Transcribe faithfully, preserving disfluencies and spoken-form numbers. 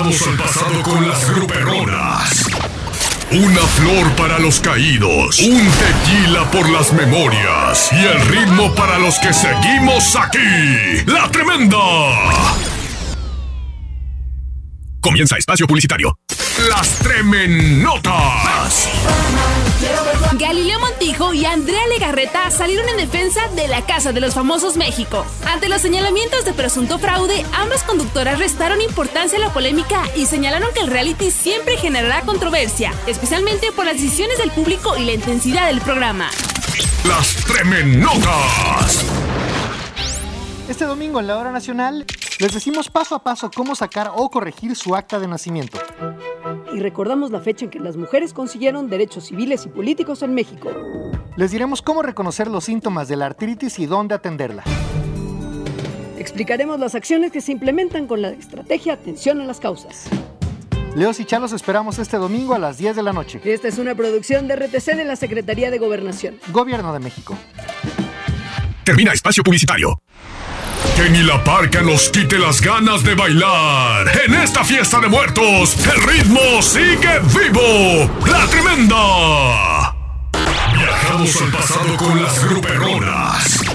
Viajamos al pasado con las gruperonas. Una flor para los caídos, un tequila por las memorias y el ritmo para los que seguimos aquí. ¡La Tremenda! Comienza espacio publicitario. Las Tremenotas. Galileo Montijo y Andrea Legarreta salieron en defensa de La Casa de los Famosos México. Ante los señalamientos de presunto fraude, ambas conductoras restaron importancia a la polémica y señalaron que el reality siempre generará controversia, especialmente por las decisiones del público y la intensidad del programa. Las Tremenotas. Este domingo en la Hora Nacional les decimos paso a paso cómo sacar o corregir su acta de nacimiento. Y recordamos la fecha en que las mujeres consiguieron derechos civiles y políticos en México. Les diremos cómo reconocer los síntomas de la artritis y dónde atenderla. Explicaremos las acciones que se implementan con la estrategia Atención a las Causas. Leos y Chalos esperamos este domingo a las diez de la noche. Esta es una producción de R T C de la Secretaría de Gobernación. Gobierno de México. Termina espacio publicitario. Que ni la parca nos quite las ganas de bailar. En esta fiesta de muertos, el ritmo sigue vivo. ¡La Tremenda! Viajamos al pasado con las gruperonas.